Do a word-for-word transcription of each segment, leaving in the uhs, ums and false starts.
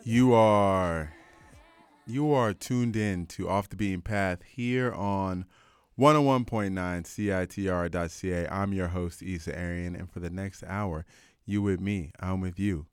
You are you are tuned in to Off the Beaten Path here on one oh one point nine C I T R dot C A. I'm your host, Issa Arian, and for the next hour, you with me, I'm with you.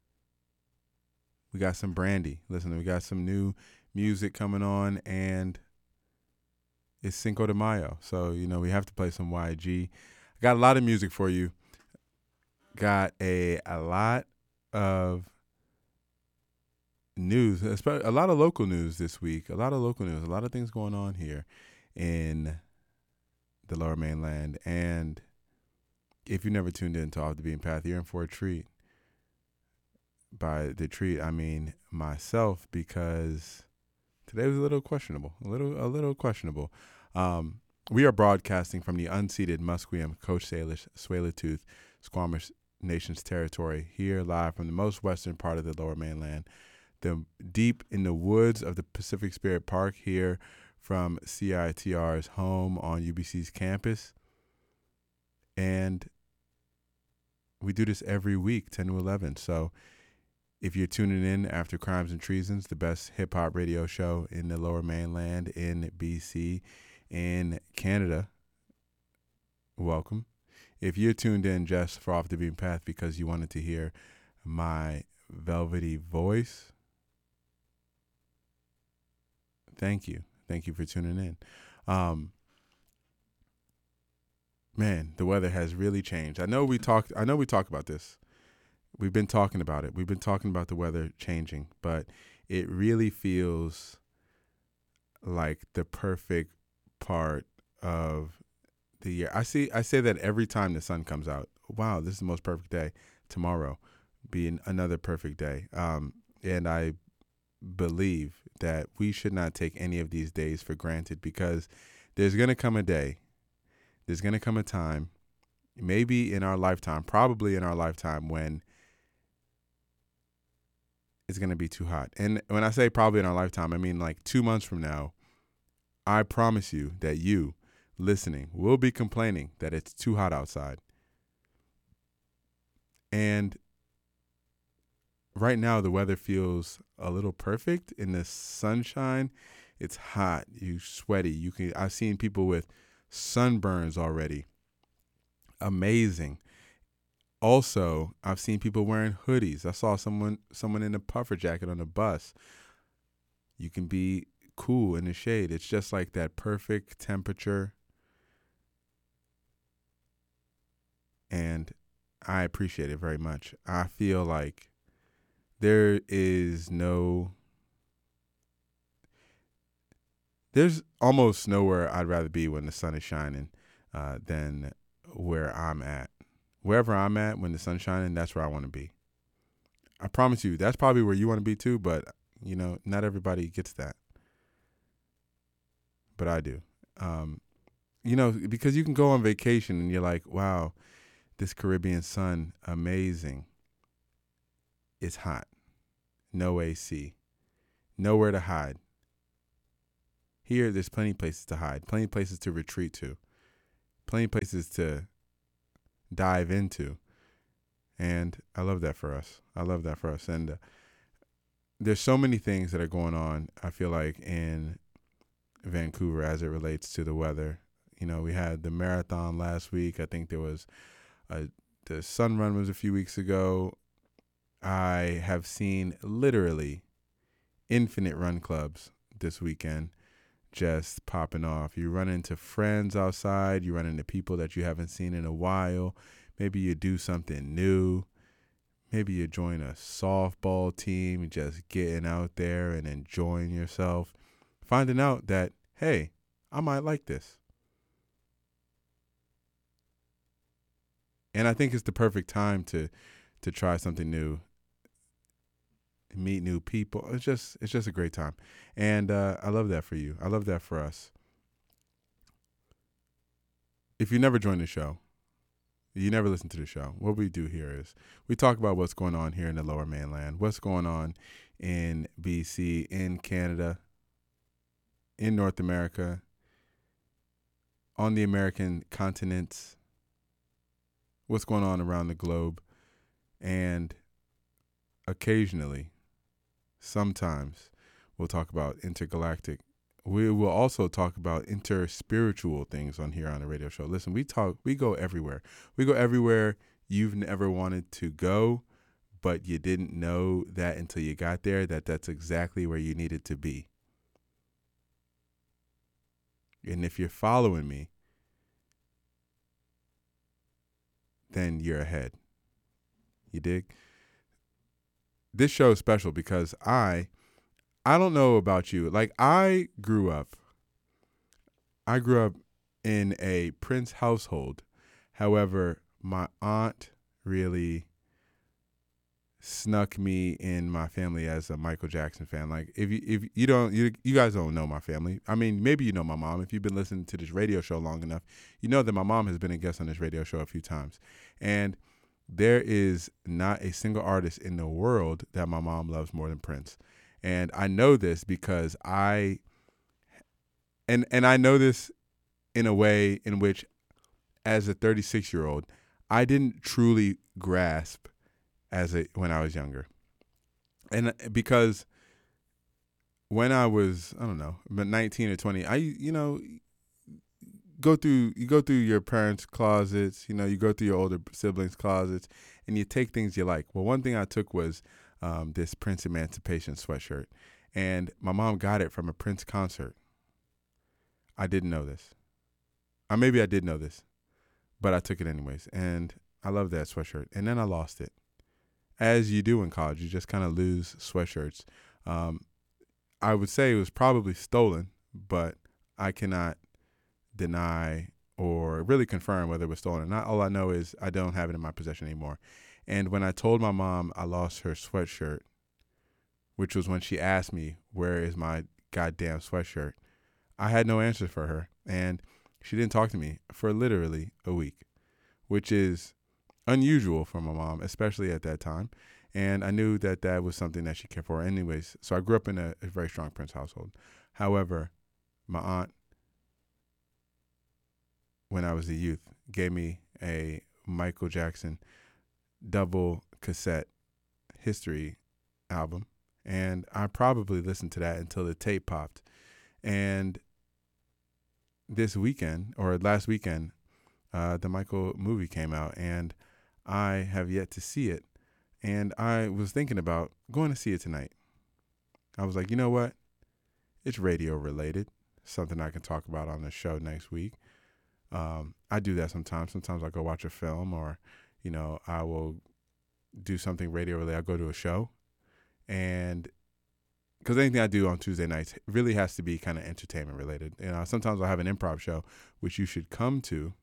We got some brandy. Listen, we got some new music coming on, and it's Cinco de Mayo. So, you know, we have to play some Y G. I got a lot of music for you. Got a, a lot of news, a lot of local news this week. A lot of local news, a lot of things going on here in the Lower Mainland. And if you never tuned in to Off the Beaten Path, you're in for a treat. By the treat, I mean myself, because today was a little questionable, a little, a little questionable. Um, we are broadcasting from the unceded Musqueam, Coast Salish, Tsleil-Waututh, Squamish Nation's territory, here live from the most western part of the Lower Mainland, the deep in the woods of the Pacific Spirit Park, here from C I T R's home on U B C's campus. And we do this every week, ten to eleven. So if you're tuning in after Crimes and Treasons, the best hip-hop radio show in the Lower Mainland, in B C, in Canada, welcome. If you're tuned in just for Off the Beaten Path because you wanted to hear my velvety voice, thank you. Thank you for tuning in. Um, man, the weather has really changed. I know we talked. I know we talked about this. We've been talking about it. We've been talking about the weather changing, but it really feels like the perfect part of the year. I see. I say that every time the sun comes out. Wow, this is the most perfect day. Tomorrow be another perfect day. Um, and I believe that we should not take any of these days for granted, because there's going to come a day, there's going to come a time, maybe in our lifetime, probably in our lifetime, when it's going to be too hot. And when I say probably in our lifetime, I mean like two months from now, I promise you that you listening will be complaining that it's too hot outside. And right now, the weather feels a little perfect in the sunshine. It's hot. You sweaty. You can. I've seen people with sunburns already. Amazing. Also, I've seen people wearing hoodies. I saw someone someone in a puffer jacket on a bus. You can be cool in the shade. It's just like that perfect temperature. And I appreciate it very much. I feel like there is no, there's almost nowhere I'd rather be when the sun is shining uh, than where I'm at. Wherever I'm at when the sun's shining, that's where I want to be. I promise you, that's probably where you want to be too, but, you know, not everybody gets that. But I do. Um, you know, because you can go on vacation and you're like, wow, this Caribbean sun, amazing. It's hot. No A C. Nowhere to hide. Here, there's plenty of places to hide. Plenty of places to retreat to. Plenty of places to dive into. And I love that for us. I love that for us. And uh, there's so many things that are going on, I feel like, in Vancouver as it relates to the weather. You know, we had the marathon last week. I think there was a, the sun run was a few weeks ago. I have seen literally infinite run clubs this weekend just popping off. You run into friends outside. You run into people that you haven't seen in a while. Maybe you do something new. Maybe you join a softball team, just getting out there and enjoying yourself, finding out that, hey, I might like this. And I think it's the perfect time to to try something new, meet new people. It's just it's just a great time. And uh, I love that for you. I love that for us. If you never joined the show, you never listen to the show, what we do here is we talk about what's going on here in the Lower Mainland, what's going on in B C, in Canada, in North America, on the American continents, what's going on around the globe. And occasionally, sometimes we'll talk about intergalactic. We will also talk about interspiritual things on here on the radio show. Listen, we talk, we go everywhere. We go everywhere you've never wanted to go, but you didn't know that until you got there, that that's exactly where you needed to be. And if you're following me, then you're ahead. You dig? This show is special because I, I don't know about you. Like, I grew up, I grew up in a Prince household. However, my aunt really snuck me in my family as a Michael Jackson fan. Like, if you if you don't, you you guys don't know my family. I mean, maybe you know my mom. If you've been listening to this radio show long enough, you know that my mom has been a guest on this radio show a few times. And there is not a single artist in the world that my mom loves more than Prince. And I know this because I, and and I know this in a way in which, as a thirty-six-year-old, I didn't truly grasp as a when I was younger. And because when I was, I don't know, but nineteen or twenty, I, you know, go through, you go through your parents' closets, you know, you go through your older siblings' closets, and you take things you like. Well, one thing I took was um, this Prince Emancipation sweatshirt, and my mom got it from a Prince concert. I didn't know this. Or maybe I did know this, but I took it anyways, and I love that sweatshirt. And then I lost it. As you do in college, you just kind of lose sweatshirts. Um, I would say it was probably stolen, but I cannot deny or really confirm whether it was stolen or not. All I know is I don't have it in my possession anymore. And when I told my mom I lost her sweatshirt, which was when she asked me, where is my goddamn sweatshirt? I had no answer for her. And she didn't talk to me for literally a week, which is unusual for my mom, especially at that time. And I knew that that was something that she cared for anyways. So I grew up in a, a very strong Prince household. However, my aunt, when I was a youth, gave me a Michael Jackson double cassette history album. And I probably listened to that until the tape popped. And this weekend, or last weekend, uh, the Michael movie came out, and I have yet to see it. And I was thinking about going to see it tonight. I was like, you know what? It's radio related, something I can talk about on the show next week. Um, I do that sometimes. Sometimes I go watch a film, or, you know, I will do something radio related. I'll go to a show. And because anything I do on Tuesday nights really has to be kind of entertainment related. You know, sometimes I'll have an improv show, which you should come to.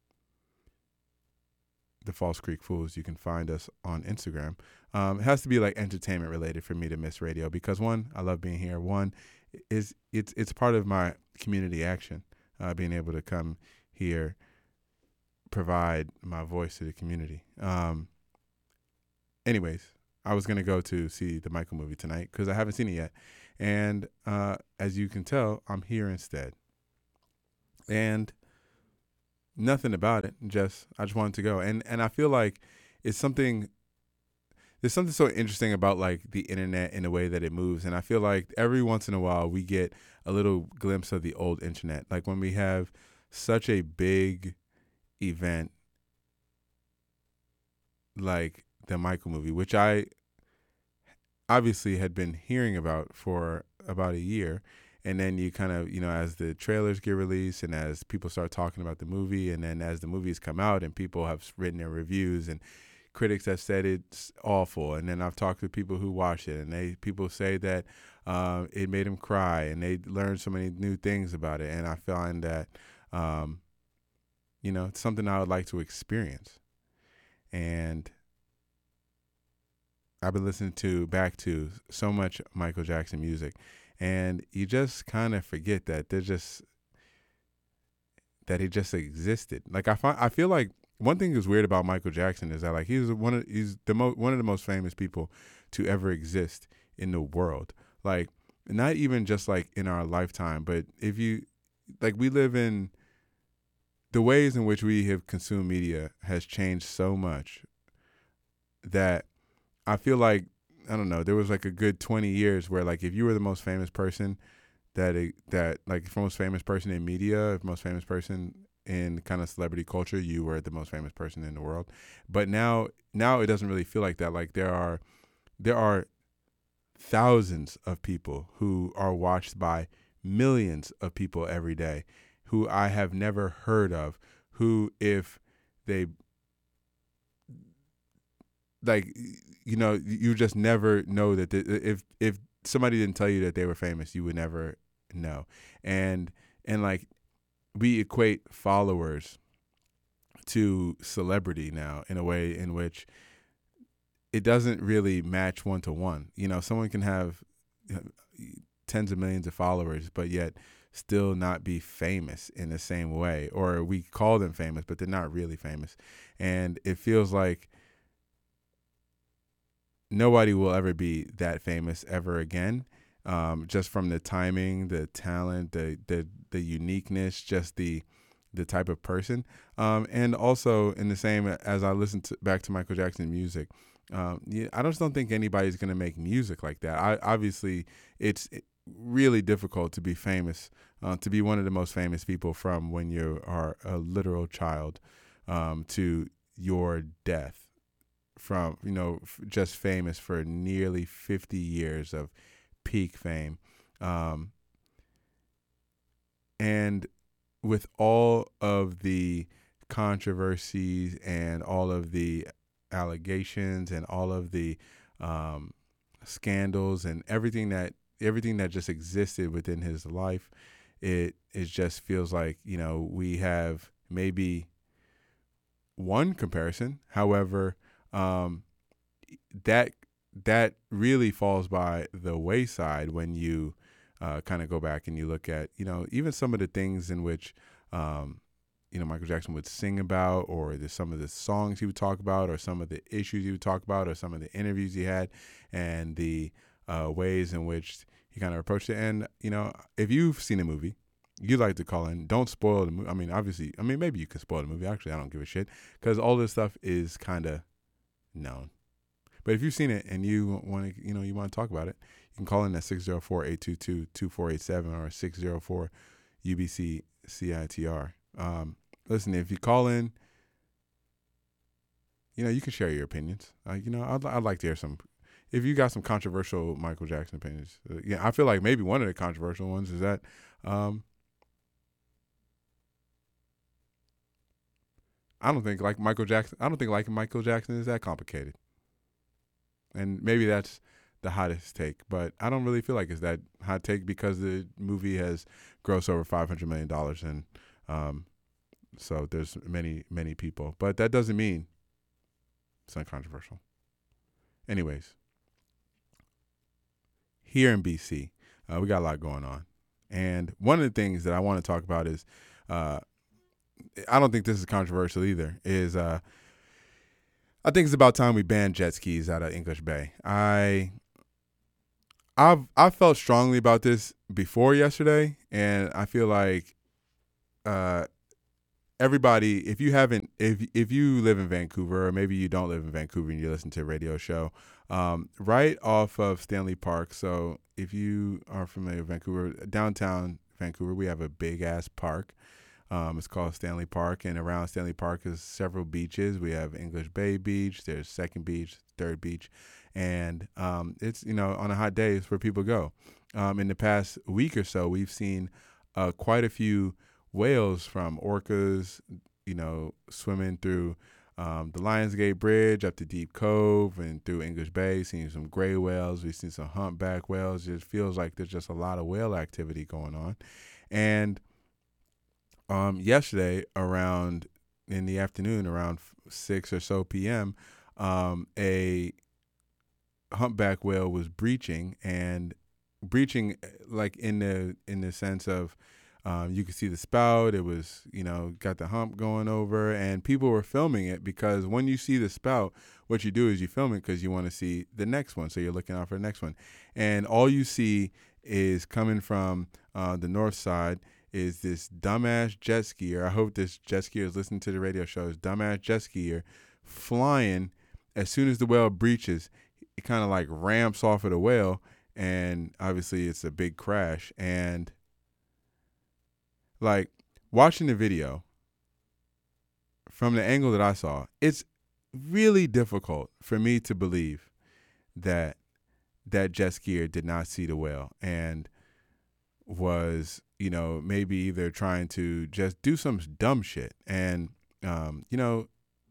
The False Creek Fools. You can find us on Instagram. Um, it has to be like entertainment related for me to miss radio because, one, I love being here. One, is it's it's part of my community action, uh, being able to come here, provide my voice to the community. Um, anyways, I was going to go to see the Michael movie tonight because I haven't seen it yet. And uh, as you can tell, I'm here instead. And nothing about it. Just, I just wanted to go. And, and I feel like it's something, there's something so interesting about like the internet in the way that it moves. And I feel like every once in a while we get a little glimpse of the old internet. Like when we have such a big event like the Michael movie, which I obviously had been hearing about for about a year. And then you kind of, you know, as the trailers get released and as people start talking about the movie, and then as the movies come out and people have written their reviews and critics have said it's awful. And then I've talked to people who watched it, and they people say that uh, it made them cry and they learned so many new things about it. And I find that, um, you know, it's something I would like to experience. And I've been listening to back to so much Michael Jackson music, and you just kind of forget that they're just that he just existed. Like I find, I feel like one thing that's weird about Michael Jackson is that like he's one of he's the most one of the most famous people to ever exist in the world. Like not even just like in our lifetime, but if you like, we live in the ways in which we have consumed media has changed so much that I feel like I don't know, there was like a good twenty years where like if you were the most famous person that it, that like the most famous person in media, most famous person in kind of celebrity culture, you were the most famous person in the world. But now now it doesn't really feel like that. Like there are there are thousands of people who are watched by millions of people every day who I have never heard of, who if they like, you know, you just never know that the, if if somebody didn't tell you that they were famous, you would never know. And and like we equate followers to celebrity now in a way in which it doesn't really match one to one. You know, someone can have tens of millions of followers, but yet still not be famous in the same way, or we call them famous, but they're not really famous. And it feels like nobody will ever be that famous ever again. Um, just from the timing, the talent, the, the, the uniqueness, just the, the type of person. Um, and also in the same, as I listen to back to Michael Jackson music, um, yeah, I just don't think anybody's going to make music like that. I obviously it's really difficult to be famous, uh, to be one of the most famous people from when you are a literal child, um, to your death, from, you know, f- just famous for nearly fifty years of peak fame. Um, and with all of the controversies and all of the allegations and all of the um, scandals and everything that everything that just existed within his life, it it just feels like, you know, we have maybe one comparison. However, um, that that really falls by the wayside when you uh, kind of go back and you look at, you know, even some of the things in which, um, you know, Michael Jackson would sing about, or the, some of the songs he would talk about, or some of the issues he would talk about, or some of the interviews he had, and the uh, ways in which he kind of approached it. And, you know, if you've seen a movie, you'd like to call in, don't spoil the movie. I mean, obviously, I mean, maybe you can spoil the movie. Actually, I don't give a shit, because all this stuff is kind of known. But if you've seen it and you want to, you know, you want to talk about it, you can call in at six oh four, eight two two, two four eight seven or six oh four U B C C I T R. Um, listen, if you call in, you know, you can share your opinions. Uh, you know, I'd, I'd like to hear some. If you got some controversial Michael Jackson opinions, uh, yeah, I feel like maybe one of the controversial ones is that um, I don't think like Michael Jackson. I don't think liking Michael Jackson is that complicated. And maybe that's the hottest take, but I don't really feel like it's that hot take because the movie has grossed over five hundred million dollars, and um, so there's many, many people. But that doesn't mean it's uncontroversial. Anyways, here in B C, uh, we got a lot going on. And one of the things that I want to talk about is, uh, I don't think this is controversial either, is uh, I think it's about time we banned jet skis out of English Bay. I I've I felt strongly about this before yesterday, and I feel like uh, everybody, if you haven't, if if you live in Vancouver, or maybe you don't live in Vancouver and you listen to a radio show, um, right off of Stanley Park. So if you are familiar with Vancouver, downtown Vancouver, we have a big ass park. Um, it's called Stanley Park, and around Stanley Park is several beaches. We have English Bay Beach, there's Second Beach, Third Beach, and um, it's, you know, on a hot day, it's where people go. Um, in the past week or so, we've seen uh, quite a few whales from orcas, you know, swimming through um, the Lionsgate Bridge up to Deep Cove and through English Bay, seeing some gray whales. We've seen some humpback whales. It feels like there's just a lot of whale activity going on. And Um, yesterday, around in the afternoon, around six or so p m, um, a humpback whale was breaching and breaching, like in the in the sense of um, you could see the spout. It was, you know, got the hump going over, and people were filming it because when you see the spout, what you do is you film it because you want to see the next one. So you're looking out for the next one, and all you see is coming from uh, the north side is this dumbass jet skier. I hope this jet skier is listening to the radio show. This dumbass jet skier flying as soon as the whale breaches. it kind of like ramps off of the whale, and obviously it's a big crash. And like watching the video from the angle that I saw, it's really difficult for me to believe that that jet skier did not see the whale and was, you know, maybe either trying to just do some dumb shit. And, um, you know,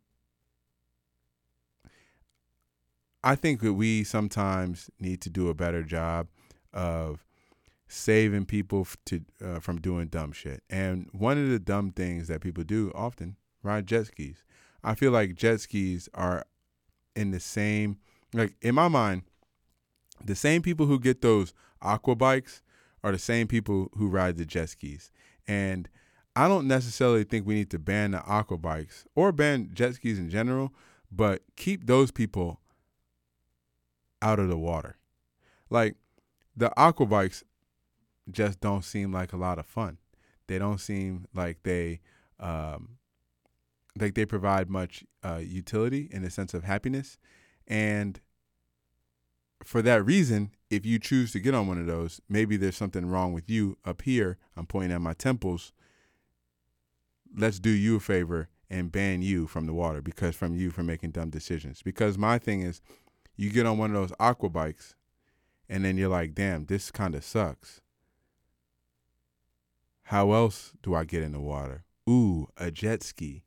I think that we sometimes need to do a better job of saving people f- to uh, from doing dumb shit. And one of the dumb things that people do often, ride jet skis. I feel like jet skis are in the same, like in my mind, the same people who get those aqua bikes are the same people who ride the jet skis. And I don't necessarily think we need to ban the aqua bikes or ban jet skis in general, but keep those people out of the water. Like the aqua bikes just don't seem like a lot of fun. They don't seem like they um, like they provide much uh, utility in the sense of happiness. And for that reason, if you choose to get on one of those, maybe there's something wrong with you up here. I'm pointing at my temples. Let's do you a favor and ban you from the water because from you for making dumb decisions. Because my thing is, you get on one of those aqua bikes and then you're like, damn, this kind of sucks. How else do I get in the water? Ooh, a jet ski.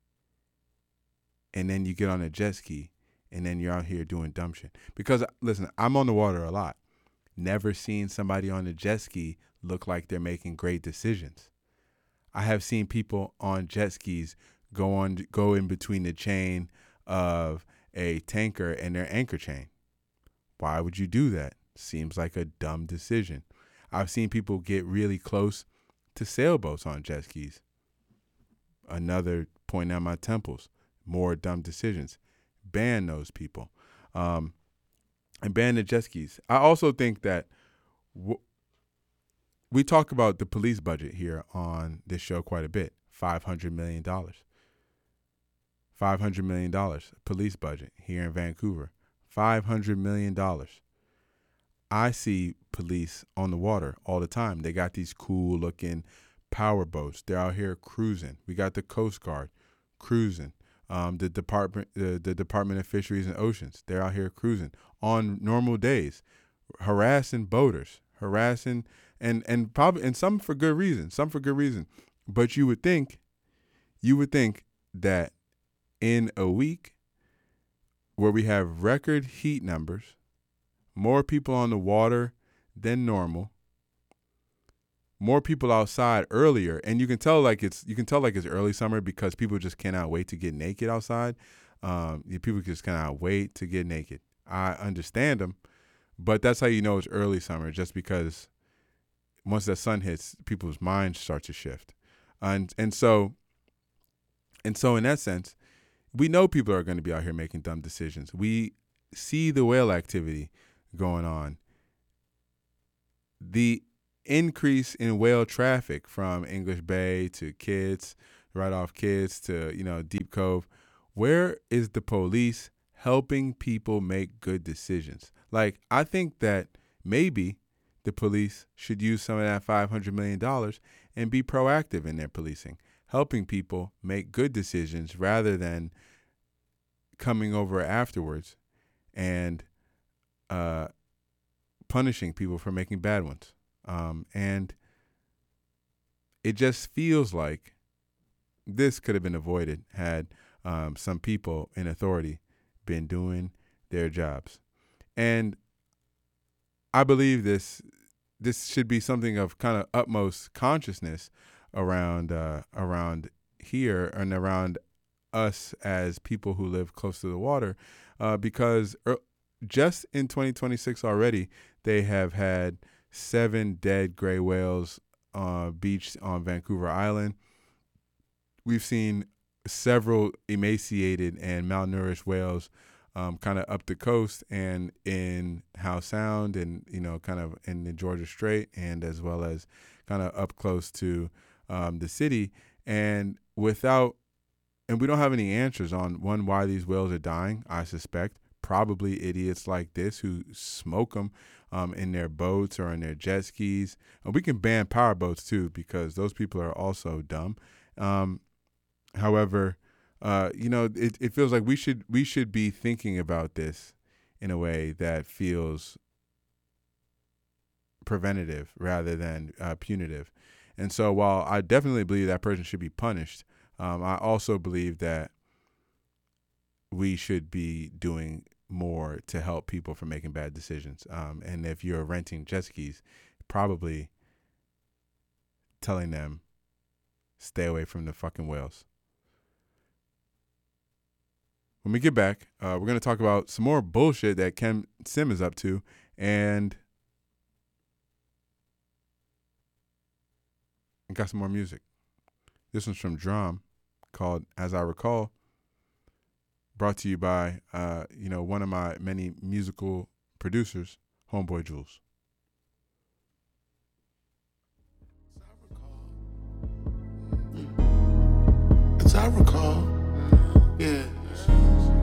And then you get on a jet ski and then you're out here doing dumb shit. Because, listen, I'm on the water a lot. Never seen somebody on a jet ski look like they're making great decisions. I have seen people on jet skis go on, go in between the chain of a tanker and their anchor chain. Why would you do that? Seems like a dumb decision. I've seen people get really close to sailboats on jet skis. Another point at my temples. More dumb decisions. Ban those people. Um, and ban the jet skis. I also think that w- we talk about the police budget here on this show quite a bit. five hundred million dollars. five hundred million dollars police budget here in Vancouver. five hundred million dollars. I see police on the water all the time. They got these cool looking power boats. They're out here cruising. We got the Coast Guard cruising. Um, the department, the, the Department of Fisheries and Oceans. They're out here cruising on normal days, harassing boaters, harassing, and and probably and some for good reason, some for good reason. But you would think, you would think that in a week where we have record heat numbers, more people on the water than normal, more people outside earlier, and you can tell like it's you can tell like it's early summer because people just cannot wait to get naked outside. Um, people just cannot wait to get naked. I understand them, but that's how you know it's early summer, just because once the sun hits, people's minds start to shift, and and so and so in that sense, we know people are going to be out here making dumb decisions. We see the whale activity going on. The increase in whale traffic from English Bay to Kids, right off Kids to, you know, Deep Cove. Where is the police helping people make good decisions? Like, I think that maybe the police should use some of that five hundred million dollars and be proactive in their policing, helping people make good decisions rather than coming over afterwards and uh, punishing people for making bad ones. Um, and it just feels like this could have been avoided had um, some people in authority been doing their jobs. And I believe this this should be something of kind of utmost consciousness around uh, around here and around us as people who live close to the water, uh, because er, just in twenty twenty-six already, they have had seven dead gray whales uh, beached on Vancouver Island. We've seen several emaciated and malnourished whales um, kind of up the coast and in Howe Sound and, you know, kind of in the Georgia Strait, and as well as kind of up close to um, the city. And without, and we don't have any answers on, one, why these whales are dying, I suspect. probably idiots like this who smoke them um, in their boats or in their jet skis. And we can ban power boats too, because those people are also dumb. Um, however, uh, you know, it, it feels like we should we should be thinking about this in a way that feels preventative rather than uh, punitive. And so while I definitely believe that person should be punished, um, I also believe that we should be doing more to help people from making bad decisions. Um, and if you're renting jet skis, probably telling them, stay away from the fucking whales. When we get back, uh, we're going to talk about some more bullshit that Ken Sim is up to, and got some more music. This one's from Drum, called As I Recall, brought to you by, uh, you know, one of my many musical producers, Homeboy Jules.